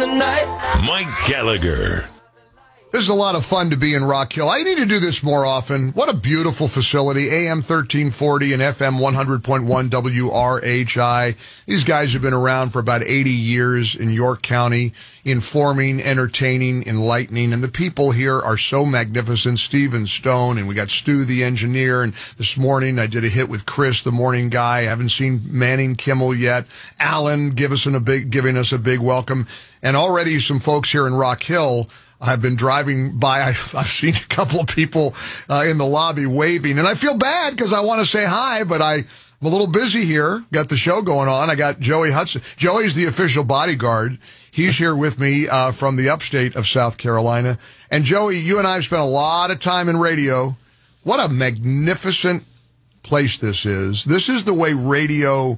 night. Mike Gallagher. This is a lot of fun to be in Rock Hill. I need to do this more often. What a beautiful facility. AM 1340 and FM 100.1 WRHI. These guys have been around for about 80 years in York County, informing, entertaining, enlightening. And the people here are so magnificent. Stephen Stone, and we got Stu, the engineer. And this morning I did a hit with Chris, the morning guy. I haven't seen Manning Kimmel yet. Alan giving us a big welcome. And already some folks here in Rock Hill. I've been driving by. I've seen a couple of people in the lobby waving, and I feel bad because I want to say hi, but I'm a little busy here. Got the show going on. I got Joey Hudson. Joey's the official bodyguard. He's here with me from the upstate of South Carolina. And Joey, you and I have spent a lot of time in radio. What a magnificent place this is. This is the way radio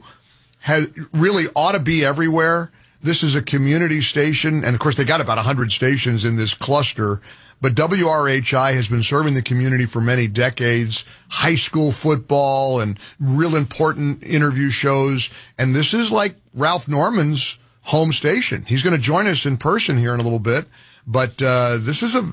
really ought to be everywhere. This is a community station, and of course they got about 100 stations in this cluster, but WRHI has been serving the community for many decades, high school football and real important interview shows, and this is like Ralph Norman's home station. He's going to join us in person here in a little bit. But this is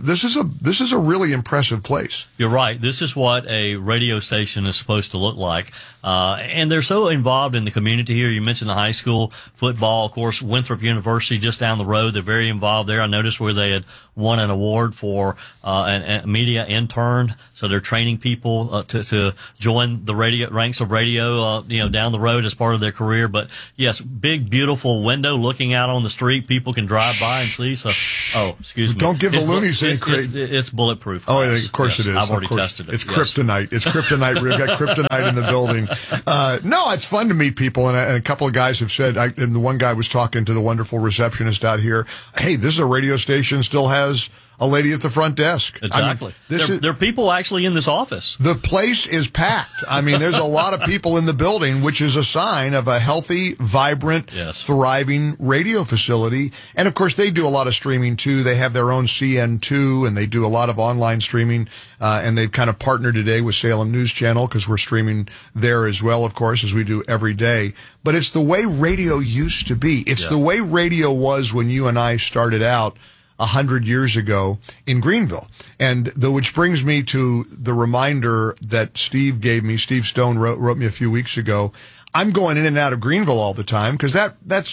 a really impressive place. You're right. This is what a radio station is supposed to look like. And they're so involved in the community here. You mentioned the high school football, of course, Winthrop University just down the road. They're very involved there. I noticed where they had won an award for a media intern. So they're training people to join the ranks of radio, down the road as part of their career. But yes, big, beautiful window looking out on the street. People can drive by and see. So, excuse me. Don't give the loonies any credit. It's bulletproof. Oh, yeah, of course yes, it is. I've already tested it. It's kryptonite. It's kryptonite. We've got kryptonite in the building. No, it's fun to meet people. And a couple of guys have said, and the one guy was talking to the wonderful receptionist out here, hey, this is a radio station, still has a lady at the front desk. Exactly. There are people actually in this office. The place is packed. I mean, there's a lot of people in the building, which is a sign of a healthy, vibrant, thriving radio facility. And of course, they do a lot of streaming too. They have their own CN2 and they do a lot of online streaming. And they've kind of partnered today with Salem News Channel because we're streaming there as well, of course, as we do every day. But it's the way radio used to be. It's the way radio was when you and I started out 100 years ago in Greenville. And which brings me to the reminder that Steve gave me. Steve Stone wrote me a few weeks ago. I'm going in and out of Greenville all the time because that's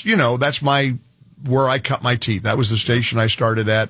where I cut my teeth. That was the station I started at,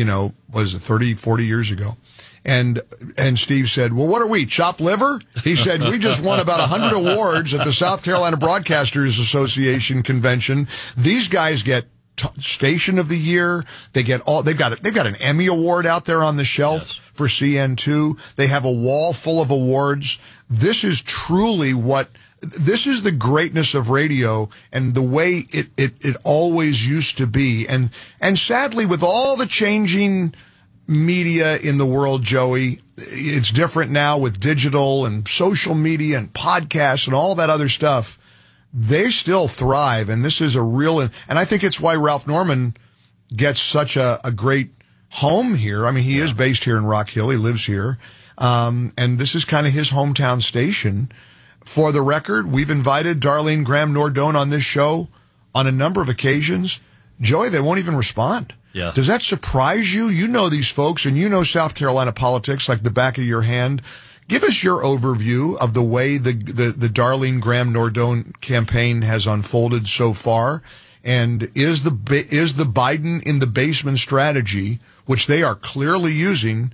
30, 40 years ago. And Steve said, well, what are we, chopped liver? He said, we just won about 100 awards at the South Carolina Broadcasters Association convention. These guys get Station of the Year. They've got an Emmy Award out there on the shelf for CN2. They have a wall full of awards. This is truly this is the greatness of radio and the way it always used to be. And sadly, with all the changing media in the world, Joey, it's different now with digital and social media and podcasts and all that other stuff. They still thrive, and this is a real, and I think it's why Ralph Norman gets such a great home here. I mean, he is based here in Rock Hill. He lives here. And this is kind of his hometown station. For the record, we've invited Darlene Graham Nordone on this show on a number of occasions. Joey, they won't even respond. Yeah. Does that surprise you? You know these folks, and you know South Carolina politics like the back of your hand. Give us your overview of the way the Darlene Graham Nordone campaign has unfolded so far, and is the Biden in the basement strategy, which they are clearly using,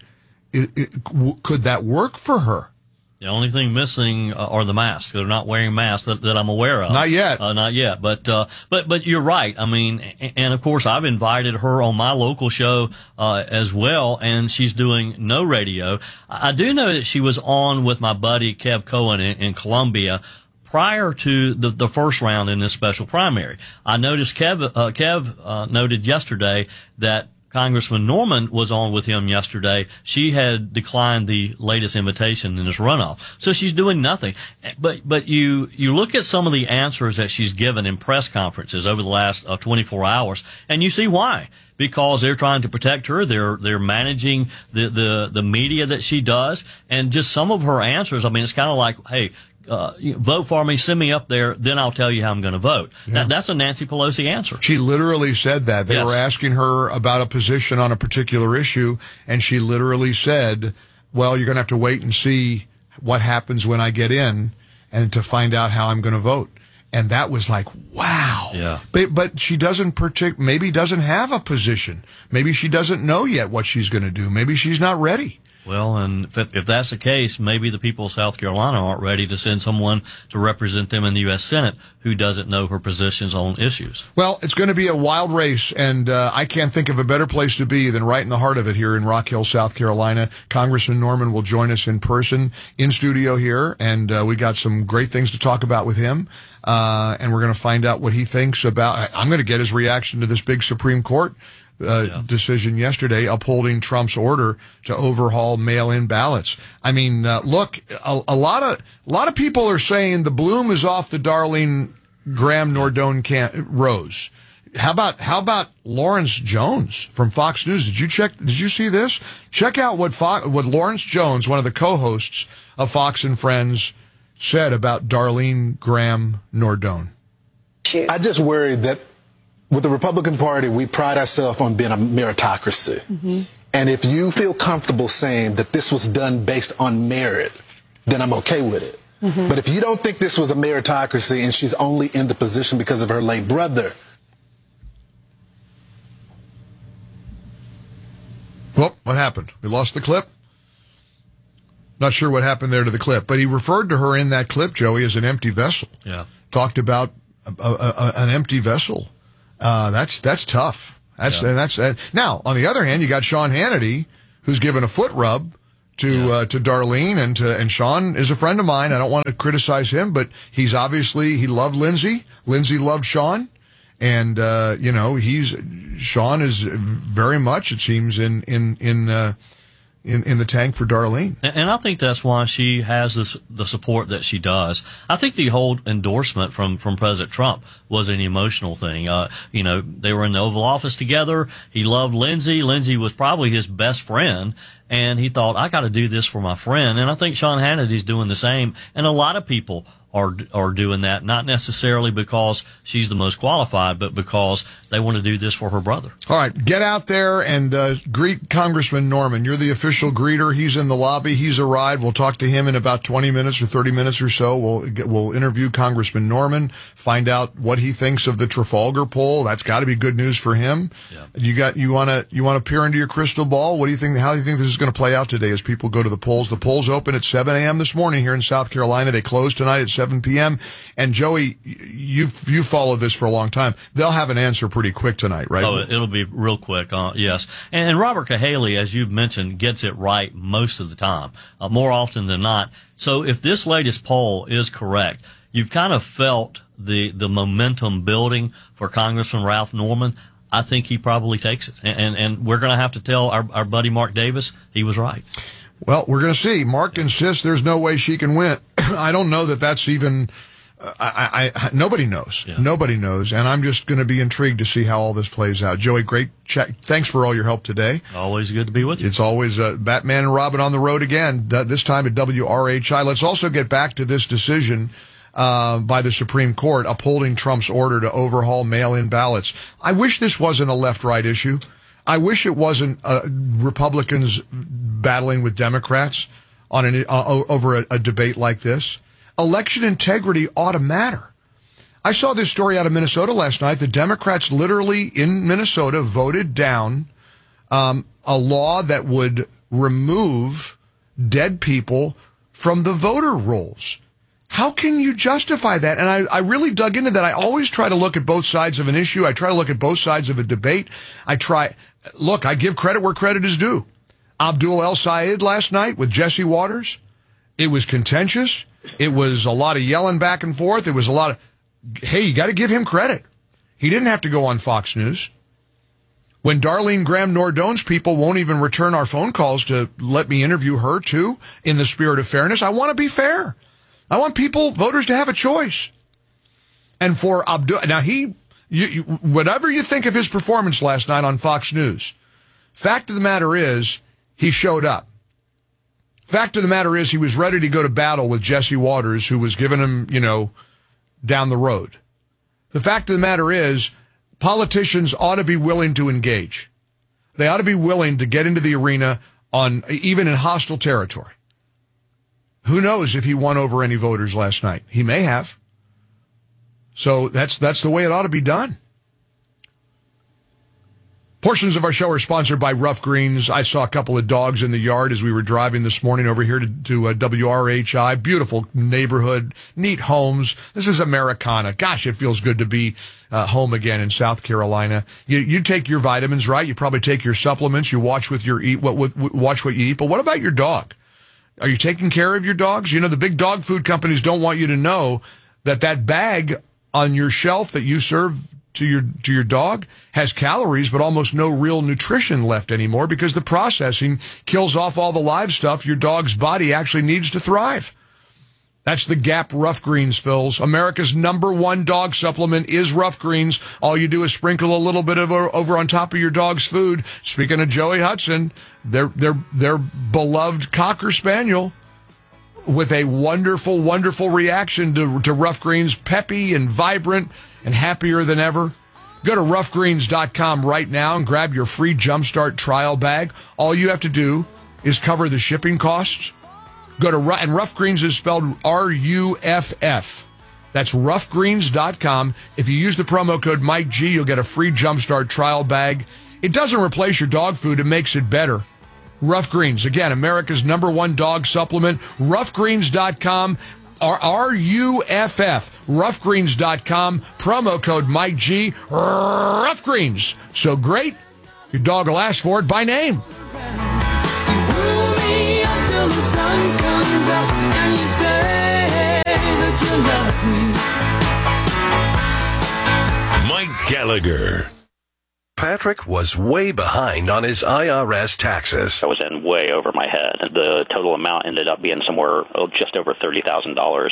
could that work for her? The only thing missing are the masks. They're not wearing masks that I'm aware of. Not yet. Not yet. But you're right. I mean, and of course, I've invited her on my local show as well, and she's doing no radio. I do know that she was on with my buddy Kev Cohen in Columbia prior to the first round in this special primary. I noticed Kev noted yesterday that Congressman Norman was on with him yesterday. She had declined the latest invitation in this runoff. So she's doing nothing. But you look at some of the answers that she's given in press conferences over the last 24 hours, and you see why. Because they're trying to protect her. They're managing the media that she does. And just some of her answers, I mean, it's kind of like, hey, vote for me, send me up there, then I'll tell you how I'm going to vote. Yeah. That's a Nancy Pelosi answer. She literally said that. They were asking her about a position on a particular issue, and she literally said, well, you're going to have to wait and see what happens when I get in and to find out how I'm going to vote. And that was like, wow. Yeah. But she maybe doesn't have a position. Maybe she doesn't know yet what she's going to do. Maybe she's not ready. Well, and if that's the case, maybe the people of South Carolina aren't ready to send someone to represent them in the U.S. Senate who doesn't know her positions on issues. Well, it's going to be a wild race, and I can't think of a better place to be than right in the heart of it here in Rock Hill, South Carolina. Congressman Norman will join us in person in studio here, and we got some great things to talk about with him. And we're going to find out what he thinks about. I'm going to get his reaction to this big Supreme Court decision yesterday upholding Trump's order to overhaul mail-in ballots. I mean, look, a lot of people are saying the bloom is off the Darlene Graham Nordone rose. How about Lawrence Jones from Fox News? Did you see this? Check out what Lawrence Jones, one of the co-hosts of Fox and Friends, said about Darlene Graham Nordone. I just worry that with the Republican Party, we pride ourselves on being a meritocracy. Mm-hmm. And if you feel comfortable saying that this was done based on merit, then I'm okay with it. Mm-hmm. But if you don't think this was a meritocracy and she's only in the position because of her late brother. Well, what happened? We lost the clip? Not sure what happened there to the clip, but he referred to her in that clip, Joey, as an empty vessel. Yeah. Talked about an empty vessel. That's tough. Now, on the other hand, you got Sean Hannity, who's given a foot rub to Darlene, and Sean is a friend of mine. I don't want to criticize him, but he loved Lindsay. Lindsay loved Sean. And, Sean is very much, it seems, in the tank for Darlene. And I think that's why she has the support that she does. I think the whole endorsement from President Trump was an emotional thing. They were in the Oval Office together. He loved Lindsay. Lindsay was probably his best friend. And he thought, I got to do this for my friend. And I think Sean Hannity's doing the same. And a lot of people are doing that, not necessarily because she's the most qualified, but because they want to do this for her brother. All right, get out there and greet Congressman Norman. You're the official greeter. He's in the lobby. He's arrived. We'll talk to him in about 20 minutes or 30 minutes or so. We'll interview Congressman Norman, find out what he thinks of the Trafalgar poll. That's got to be good news for him. Yeah. You want to peer into your crystal ball? What do you think? How do you think this is going to play out today as people go to the polls? The polls open at 7 a.m. this morning here in South Carolina. They close tonight at 7 p.m. And Joey, you followed this for a long time. They'll have an answer pretty quick tonight, right? Oh, it'll be real quick. Yes. And Robert Cahaly, as you've mentioned, gets it right most of the time, more often than not. So if this latest poll is correct, you've kind of felt the momentum building for Congressman Ralph Norman. I think he probably takes it. And we're going to have to tell our buddy Mark Davis he was right. Well, we're going to see. Mark insists there's no way she can win. I don't know that that's even, nobody knows. Yeah. Nobody knows. And I'm just going to be intrigued to see how all this plays out. Joey, great chat. Thanks for all your help today. Always good to be with you. It's always Batman and Robin on the road again, this time at WRHI. Let's also get back to this decision by the Supreme Court upholding Trump's order to overhaul mail-in ballots. I wish this wasn't a left-right issue. I wish it wasn't Republicans battling with Democrats on over a debate like this. Election integrity ought to matter. I saw this story out of Minnesota last night. The Democrats literally in Minnesota voted down a law that would remove dead people from the voter rolls. How can you justify that? And I really dug into that. I always try to look at both sides of an issue. I try to look at both sides of a debate. I give credit where credit is due. Abdul El Sayed last night with Jesse Waters. It was contentious. It was a lot of yelling back and forth. It was a lot of, hey, you got to give him credit. He didn't have to go on Fox News. When Darlene Graham Nordone's people won't even return our phone calls to let me interview her too, in the spirit of fairness, I want to be fair. I want voters to have a choice. And for Abdul, now whatever you think of his performance last night on Fox News, fact of the matter is, he showed up. Fact of the matter is he was ready to go to battle with Jesse Waters, who was giving him, down the road. The fact of the matter is politicians ought to be willing to engage. They ought to be willing to get into the arena even in hostile territory. Who knows if he won over any voters last night? He may have. So that's the way it ought to be done. Portions of our show are sponsored by Rough Greens. I saw a couple of dogs in the yard as we were driving this morning over here to WRHI. Beautiful neighborhood, neat homes. This is Americana. Gosh, it feels good to be home again in South Carolina. You take your vitamins, right? You probably take your supplements. You watch watch what you eat. But what about your dog? Are you taking care of your dogs? The big dog food companies don't want you to know that bag on your shelf that you serve to your dog has calories, but almost no real nutrition left anymore because the processing kills off all the live stuff your dog's body actually needs to thrive. That's the Gap Rough Greens, Phils. America's #1 dog supplement is Rough Greens. All you do is sprinkle a little bit over on top of your dog's food. Speaking of Joey Hudson, their beloved Cocker Spaniel, with a wonderful, wonderful reaction to Rough Greens, peppy and vibrant and happier than ever. Go to roughgreens.com right now and grab your free Jumpstart trial bag. All you have to do is cover the shipping costs. And Rough Greens is spelled RUFF. That's roughgreens.com. If you use the promo code Mike G, you'll get a free Jumpstart trial bag. It doesn't replace your dog food. It makes it better. Rough Greens, again, America's #1 dog supplement. Roughgreens.com, RUFF. Roughgreens.com, promo code Mike G. Rough Greens. So great, your dog will ask for it by name. Until the sun comes up and you say that you love me. Mike Gallagher. Patrick was way behind on his IRS taxes. I was in way over my head. The total amount ended up being somewhere just over $30,000.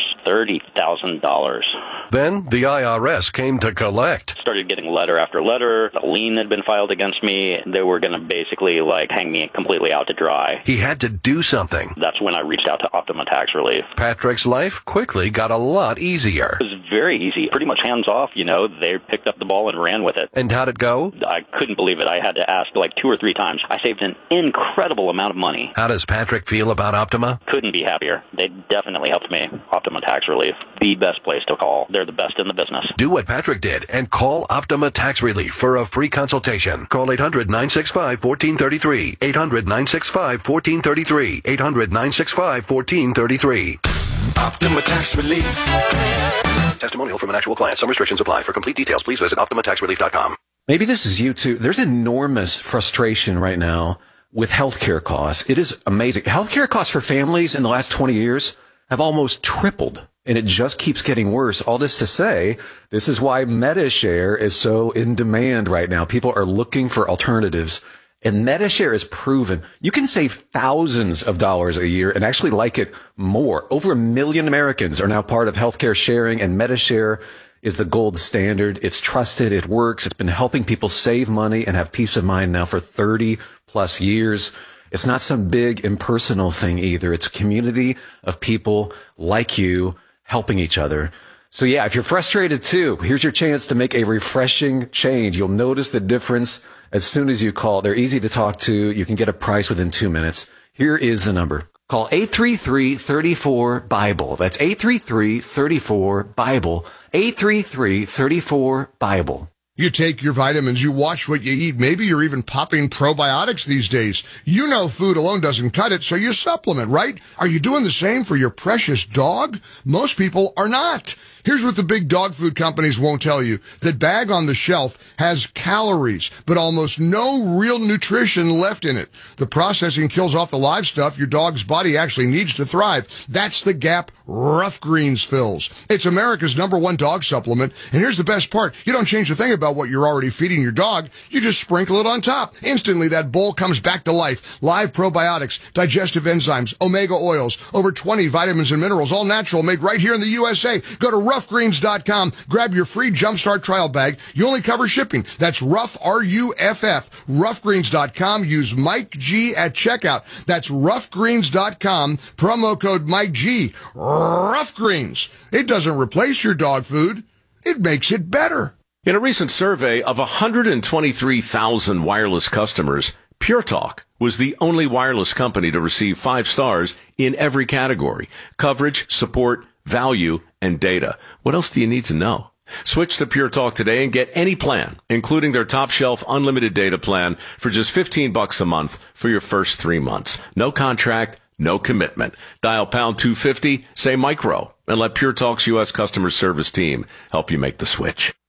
$30,000. Then the IRS came to collect. Started getting letter after letter. A lien had been filed against me. They were going to basically hang me completely out to dry. He had to do something. That's when I reached out to Optima Tax Relief. Patrick's life quickly got a lot easier. It was very easy. Pretty much hands off, They picked up the ball and ran with it. And how'd it go? I couldn't believe it. I had to ask 2 or 3 times. I saved an incredible amount of money. How does Patrick feel about Optima? Couldn't be happier. They definitely helped me. Optima Tax Relief, the best place to call. They're the best in the business. Do what Patrick did and call Optima Tax Relief for a free consultation. Call 800-965-1433. 800-965-1433. 800-965-1433. Optima Tax Relief. Testimonial from an actual client. Some restrictions apply. For complete details, please visit OptimaTaxRelief.com. Maybe this is you too. There's enormous frustration right now with healthcare costs. It is amazing. Healthcare costs for families in the last 20 years have almost tripled, and it just keeps getting worse. All this to say, this is why MediShare is so in demand right now. People are looking for alternatives, and MediShare is proven. You can save thousands of dollars a year and actually like it more. Over 1 million Americans are now part of healthcare sharing, and MediShare is the gold standard. It's trusted. It works. It's been helping people save money and have peace of mind now for 30 plus years. It's not some big impersonal thing either. It's a community of people like you helping each other. So yeah, if you're frustrated too, here's your chance to make a refreshing change. You'll notice the difference as soon as you call. They're easy to talk to. You can get a price within 2 minutes. Here is the number. Call 833-34-BIBLE. That's 833-34-BIBLE. 833-34-BIBLE. You take your vitamins, you watch what you eat. Maybe you're even popping probiotics these days. Food alone doesn't cut it, so you supplement, right? Are you doing the same for your precious dog? Most people are not. Here's what the big dog food companies won't tell you. That bag on the shelf has calories, but almost no real nutrition left in it. The processing kills off the live stuff your dog's body actually needs to thrive. That's the Gap Rough Greens, Phils. It's America's #1 dog supplement, and here's the best part. You don't change a thing about about what you're already feeding your dog. You just sprinkle it on top. Instantly, that bowl comes back to life. Live probiotics, digestive enzymes, omega oils, over 20 vitamins and minerals, all natural, made right here in the USA. Go to roughgreens.com, grab your free Jumpstart trial bag. You only cover shipping. That's Rough, R-U-F-F, roughgreens.com. Use Mike G at checkout. That's roughgreens.com, promo code Mike G. Rough Greens. It doesn't replace your dog food. It makes it better. In a recent survey of 123,000 wireless customers, Pure Talk was the only wireless company to receive 5 stars in every category: coverage, support, value, and data. What else do you need to know? Switch to Pure Talk today and get any plan, including their top shelf unlimited data plan, for just $15 a month for your first 3 months. No contract, no commitment. Dial pound 250, say micro, and let Pure Talk's U.S. customer service team help you make the switch.